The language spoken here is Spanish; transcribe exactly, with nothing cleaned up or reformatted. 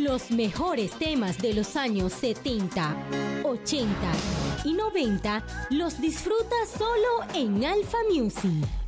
Los mejores temas de los años setenta, ochenta y noventa los disfrutas solo en Alfa Music.